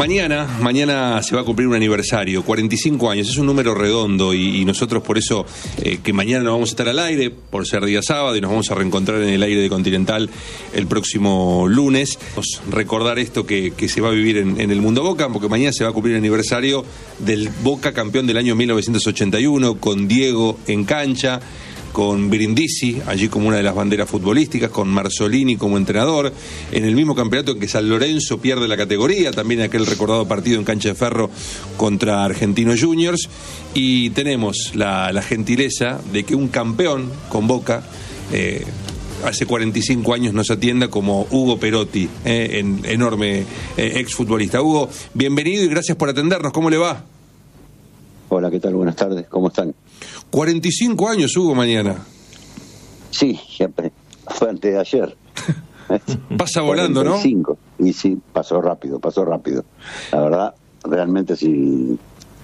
Mañana se va a cumplir un aniversario, 45 años, es un número redondo y nosotros por eso que mañana no vamos a estar al aire, por ser día sábado, y nos vamos a reencontrar en el aire de Continental el próximo lunes. Recordar esto que se va a vivir en el Mundo Boca, porque mañana se va a cumplir el aniversario del Boca campeón del año 1981, con Diego en cancha, con Brindisi allí como una de las banderas futbolísticas, con Marzolini como entrenador, en el mismo campeonato en que San Lorenzo pierde la categoría, también aquel recordado partido en cancha de Ferro contra Argentinos Juniors, y tenemos la gentileza de que un campeón con Boca hace 45 años nos atienda, como Hugo Perotti, enorme exfutbolista. Hugo, bienvenido y gracias por atendernos, ¿cómo le va? Hola, ¿qué tal? Buenas tardes, ¿cómo están? 45 años, Hugo, mañana. Sí, siempre. Fue antes de ayer. Pasa volando, 45, ¿no? Y sí, pasó rápido. La verdad, realmente sí,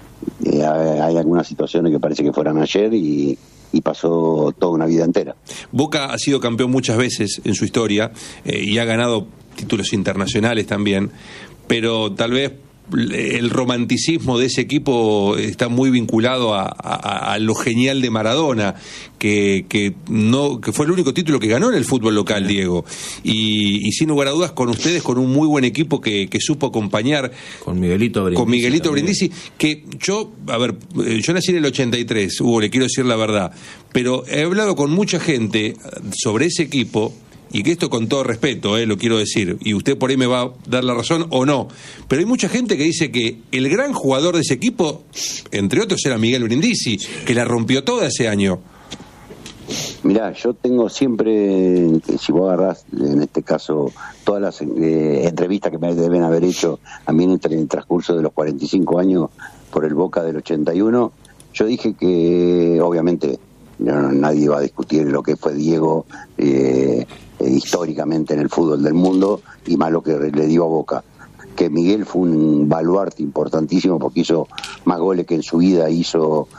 hay algunas situaciones que parece que fueran ayer y pasó toda una vida entera. Boca ha sido campeón muchas veces en su historia y ha ganado títulos internacionales también, pero tal vez el romanticismo de ese equipo está muy vinculado a lo genial de Maradona, que fue el único título que ganó en el fútbol local, Diego, y sin lugar a dudas con ustedes, con un muy buen equipo que supo acompañar con Miguelito Brindisi, que yo nací en el 83, Hugo, le quiero decir la verdad, pero he hablado con mucha gente sobre ese equipo, y que esto con todo respeto, lo quiero decir, y usted por ahí me va a dar la razón o no, pero hay mucha gente que dice que el gran jugador de ese equipo, entre otros, era Miguel Brindisi, que la rompió toda ese año. Mirá, yo tengo siempre, si vos agarrás, en este caso, todas las entrevistas que me deben haber hecho a mí en el transcurso de los 45 años por el Boca del 81, yo dije que, obviamente, nadie va a discutir lo que fue Diego históricamente en el fútbol del mundo, y más lo que le dio a Boca. Que Miguel fue un baluarte importantísimo porque hizo más goles que en su vida hizo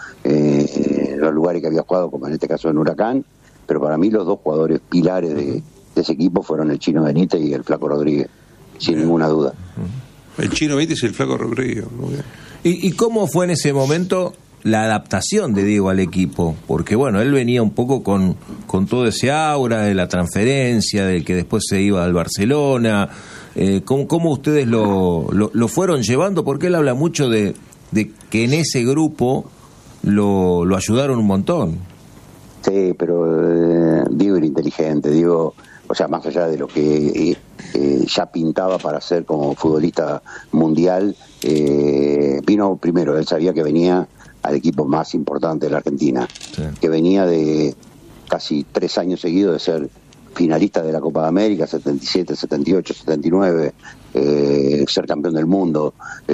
en los lugares que había jugado, como en este caso en Huracán, pero para mí los dos jugadores pilares de ese equipo fueron el Chino Benítez y el Flaco Rodríguez, sin ninguna duda. El Chino Benítez y el Flaco Rodríguez, muy bien. ¿Y cómo fue en ese momento la adaptación de Diego al equipo? Porque bueno, él venía un poco con todo ese aura de la transferencia, del que después se iba al Barcelona. ¿Cómo ustedes lo fueron llevando? Porque él habla mucho de que en ese grupo lo ayudaron un montón. Sí, pero Diego era inteligente, Diego, o sea, más allá de lo que ya pintaba para ser como futbolista mundial, vino primero, él sabía que venía al equipo más importante de la Argentina, sí, que venía de casi 3 años seguidos de ser finalista de la Copa de América, 77, 78, 79, ser campeón del mundo,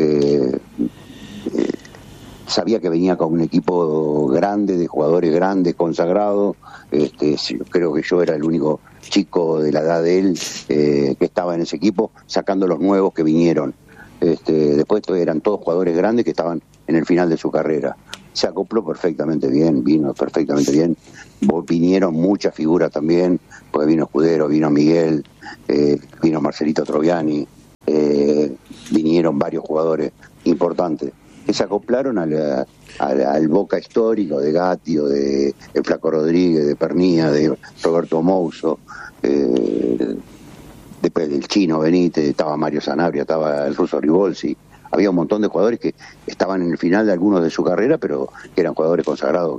sabía que venía con un equipo grande, de jugadores grandes, consagrados. Creo que yo era el único chico de la edad de él que estaba en ese equipo, sacando los nuevos que vinieron. Después eran todos jugadores grandes que estaban en el final de su carrera. Se acopló perfectamente bien, vino perfectamente bien. Vinieron muchas figuras también, porque vino Escudero, vino Miguel, vino Marcelito Troviani, vinieron varios jugadores importantes que se acoplaron al Boca histórico de Gatti, de el Flaco Rodríguez, de Pernía, de Roberto Mouso, después del Chino Benítez, estaba Mario Sanabria, estaba el ruso Ribolsi. Había un montón de jugadores que estaban en el final de algunos de su carrera, pero que eran jugadores consagrados,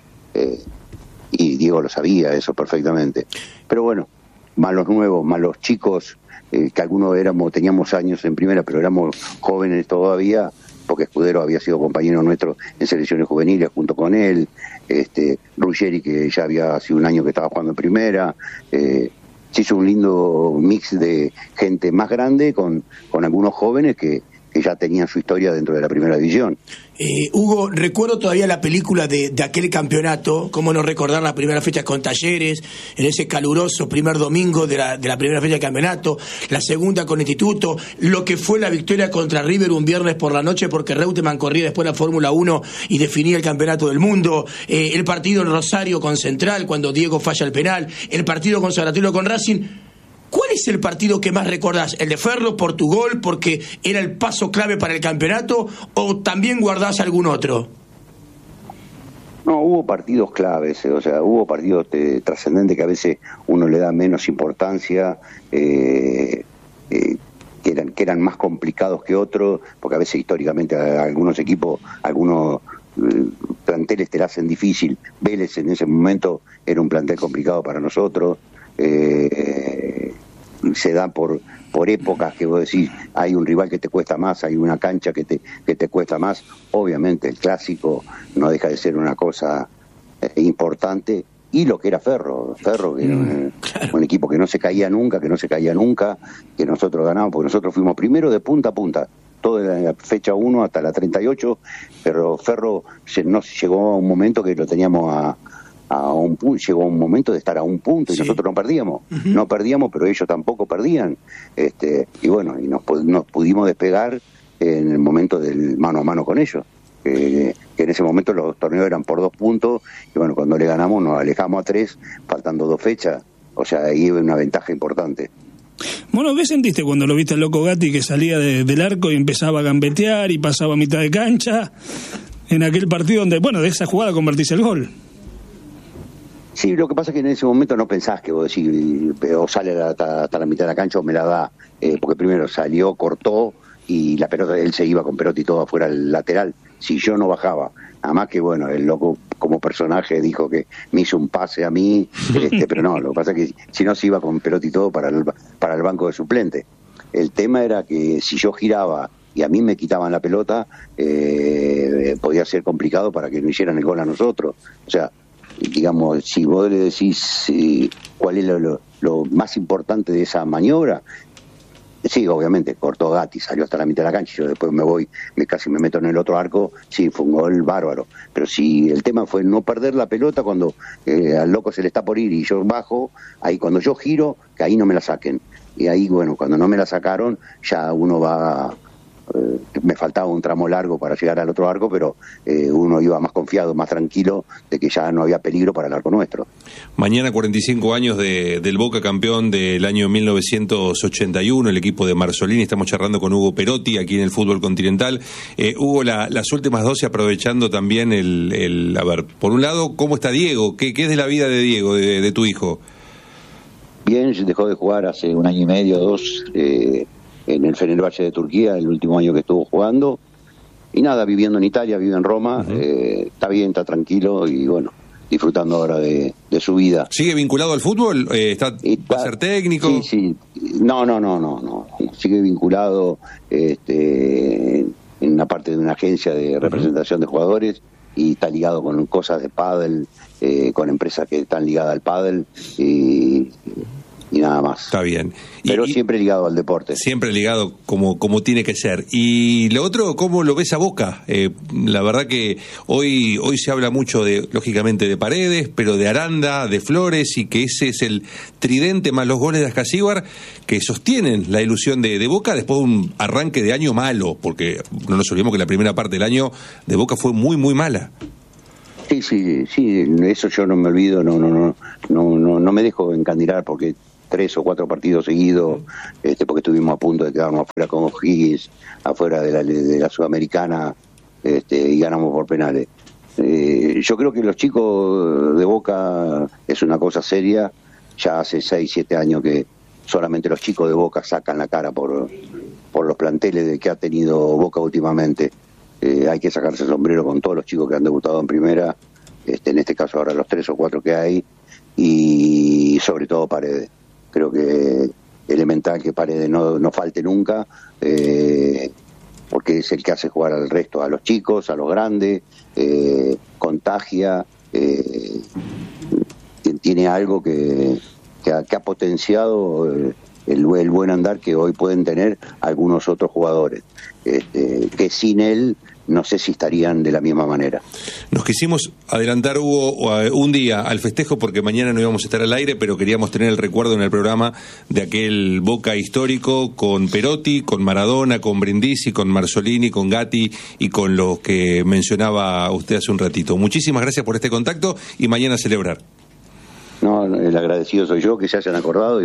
y Diego lo sabía eso perfectamente. Pero bueno, más los nuevos, más los chicos, que algunos teníamos años en primera, pero éramos jóvenes todavía, porque Escudero había sido compañero nuestro en selecciones juveniles junto con él, Ruggeri, que ya había sido un año que estaba jugando en primera. Se hizo un lindo mix de gente más grande con algunos jóvenes que ya tenían su historia dentro de la primera división. Hugo, recuerdo todavía la película de aquel campeonato, cómo no recordar la primera fecha con Talleres, en ese caluroso primer domingo de la primera fecha del campeonato, la segunda con Instituto, lo que fue la victoria contra River un viernes por la noche porque Reutemann corría después la Fórmula 1 y definía el campeonato del mundo, el partido en Rosario con Central cuando Diego falla el penal, el partido con San Lorenzo con Racing. ¿Cuál es el partido que más recordás? ¿El de Ferro por tu gol, porque era el paso clave para el campeonato, o también guardás algún otro? No, hubo partidos claves, o sea, hubo partidos trascendentes que a veces uno le da menos importancia, que eran más complicados que otros, porque a veces históricamente algunos equipos, algunos planteles te la hacen difícil. Vélez en ese momento era un plantel complicado para nosotros. Se da por épocas que vos decís, hay un rival que te cuesta más, hay una cancha que te cuesta más. Obviamente el clásico no deja de ser una cosa importante, y lo que era Ferro que era un equipo que no se caía nunca, que nosotros ganamos, porque nosotros fuimos primero de punta a punta, toda la fecha 1 hasta la 38, pero Ferro llegó a un momento que lo teníamos a un punto, llegó un momento de estar a un punto y nosotros no perdíamos, no perdíamos, pero ellos tampoco perdían, y bueno, y nos pudimos despegar en el momento del mano a mano con ellos, que en ese momento los torneos eran por 2 puntos, y bueno, cuando le ganamos nos alejamos a 3, faltando 2 fechas, o sea, ahí hubo una ventaja importante. Bueno, ¿qué sentiste cuando lo viste al Loco Gatti que salía del arco y empezaba a gambetear y pasaba a mitad de cancha en aquel partido donde, bueno, de esa jugada convertiste el gol? Sí, lo que pasa es que en ese momento no pensás que vos decís, o sale hasta la mitad de la cancha o me la da, porque primero salió, cortó, y la pelota, él se iba con pelota y todo afuera al lateral, si yo no bajaba. Además que, bueno, el Loco como personaje dijo que me hizo un pase a mí, pero no, lo que pasa es que si no se iba con pelota y todo para el banco de suplente. El tema era que si yo giraba y a mí me quitaban la pelota, podía ser complicado para que no hicieran el gol a nosotros. O sea, digamos, si vos le decís cuál es lo más importante de esa maniobra, sí, obviamente, cortó Gatti, salió hasta la mitad de la cancha, yo después me voy, casi me meto en el otro arco, sí, fue un gol bárbaro, pero si el tema fue no perder la pelota cuando al Loco se le está por ir y yo bajo, ahí cuando yo giro, que ahí no me la saquen, y ahí, bueno, cuando no me la sacaron, ya uno va... me faltaba un tramo largo para llegar al otro arco, pero uno iba más confiado, más tranquilo de que ya no había peligro para el arco nuestro. Mañana 45 años del Boca campeón del año 1981, el equipo de Marzolini. Estamos charlando con Hugo Perotti aquí en el fútbol continental. Hugo, las últimas 12, aprovechando también a ver, por un lado, ¿cómo está Diego? ¿Qué es de la vida de Diego, de tu hijo? Bien, dejó de jugar hace 1 año y medio, 2, en el Fenerbahce de Turquía, el último año que estuvo jugando, y nada, viviendo en Italia, vive en Roma, está bien, está tranquilo y bueno, disfrutando ahora de su vida. ¿Sigue vinculado al fútbol? ¿Va a ser técnico? Sí, no, sigue vinculado en una parte de una agencia de representación de jugadores, y está ligado con cosas de pádel, con empresas que están ligadas al pádel, y nada más. Está bien. Pero siempre ligado al deporte. Siempre ligado como tiene que ser. Y lo otro, ¿cómo lo ves a Boca? La verdad que hoy se habla mucho lógicamente de Paredes, pero de Aranda, de Flores, y que ese es el tridente más los goles de Ascasíbar que sostienen la ilusión de Boca después de un arranque de año malo, porque no nos olvidemos que la primera parte del año de Boca fue muy, muy mala. Sí, eso yo no me olvido, no me dejo encandilar porque 3 o 4 partidos seguidos, porque estuvimos a punto de quedarnos afuera con Higgins, afuera de la Sudamericana, y ganamos por penales. Yo creo que los chicos de Boca es una cosa seria, ya hace 6, 7 años que solamente los chicos de Boca sacan la cara por los planteles que ha tenido Boca últimamente. Hay que sacarse el sombrero con todos los chicos que han debutado en primera, en este caso ahora los 3 o 4 que hay, y sobre todo Paredes. Creo que elemental que Paredes no falte nunca, porque es el que hace jugar al resto, a los chicos, a los grandes, contagia, tiene algo que ha potenciado el buen andar que hoy pueden tener algunos otros jugadores, que sin él no sé si estarían de la misma manera. Nos quisimos adelantar, Hugo, un día al festejo porque mañana no íbamos a estar al aire, pero queríamos tener el recuerdo en el programa de aquel Boca histórico con Perotti, con Maradona, con Brindisi, con Marzolini, con Gatti y con los que mencionaba usted hace un ratito. Muchísimas gracias por este contacto y mañana a celebrar. No, el agradecido soy yo, que se hayan acordado y bueno,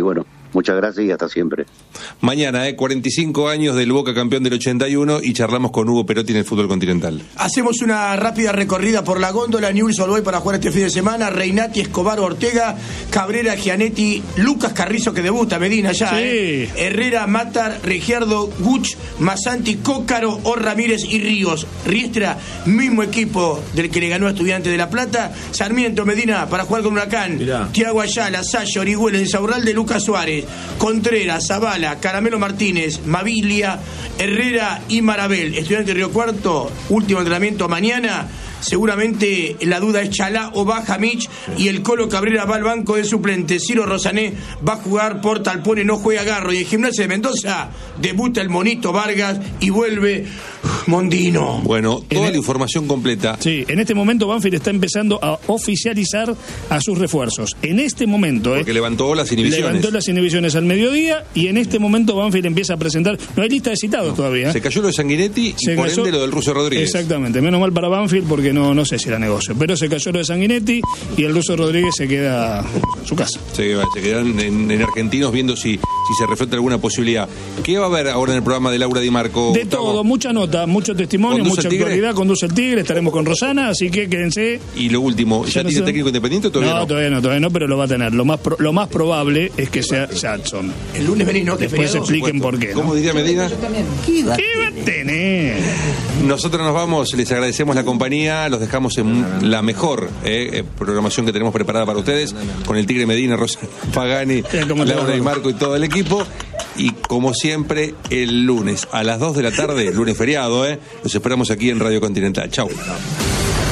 Muchas gracias y hasta siempre. Mañana, 45 años del Boca campeón del 81 y charlamos con Hugo Perotti en el fútbol continental. Hacemos una rápida recorrida por la góndola. Newell's Old Boys para jugar este fin de semana. Reinati, Escobar, Ortega, Cabrera, Gianetti, Lucas Carrizo que debuta, Medina ya. Sí. Herrera, Matar, Regiardo, Guch, Masanti, Cócaro, O Ramírez y Ríos. Riestra, mismo equipo del que le ganó a Estudiantes de La Plata. Sarmiento, Medina para jugar con Huracán. Mirá. Tiago Ayala, Sayo, Orihuela, Insaurralde, Lucas Suárez, Contreras, Zavala, Caramelo Martínez, Mavilia, Herrera y Marabel. Estudiante de Río Cuarto, último entrenamiento mañana. Seguramente la duda es Chalá o baja Mitch y el Colo Cabrera va al banco de suplentes. Ciro Rosané va a jugar por Talpone, no juega Garro. Y en Gimnasia de Mendoza debuta el Monito Vargas y vuelve Mondino. Bueno, toda la información completa. Sí, en este momento Banfield está empezando a oficializar a sus refuerzos. En este momento, Porque levantó las inhibiciones. levantó las inhibiciones al mediodía y en este momento Banfield empieza a presentar. No hay lista de citados todavía. Se cayó lo de Sanguinetti y por ende lo del Ruso Rodríguez. Exactamente, menos mal para Banfield porque no sé si era negocio. Pero se cayó lo de Sanguinetti y el Ruso Rodríguez se queda en su casa. Se quedan en Argentinos viendo si se refleja alguna posibilidad. ¿Qué va a haber ahora en el programa de Laura Di Marco? De Gustavo? todo, mucha nota, mucho testimonio, ¿Conduce mucha el Tigre? actualidad. Conduce el Tigre, estaremos con Rosana, así que quédense. Y lo último, ¿ya no tiene sé. técnico independiente o todavía no? Todavía no, pero lo va a tener. Lo más probable es que sea Jackson. El lunes venís, ¿no? Después expliquen por qué. ¿no? ¿Cómo diría Medina? ¿Qué va a tener? Nosotros nos vamos, les agradecemos la compañía, los dejamos en la mejor programación que tenemos preparada para ustedes, con el Tigre Medina, Rosa Pagani, ¿Cómo te Laura va? Di Marco y todo el equipo. Y como siempre, el lunes a las 2 de la tarde, lunes feriado, los esperamos aquí en Radio Continental. Chau.